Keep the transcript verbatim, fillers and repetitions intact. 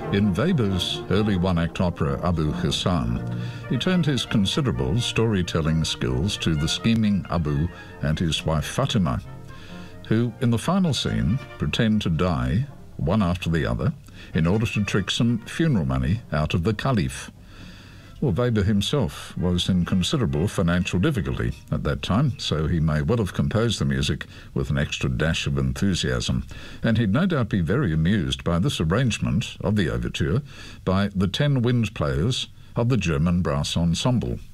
In Weber's early one-act opera Abu Hassan, he turned his considerable storytelling skills to the scheming Abu and his wife Fatima, who, in the final scene, pretend to die, one after the other, in order to trick some funeral money out of the Caliph. Well, Weber himself was in considerable financial difficulty at that time, so he may well have composed the music with an extra dash of enthusiasm, and he'd no doubt be very amused by this arrangement of the overture by the ten wind players of the German brass ensemble.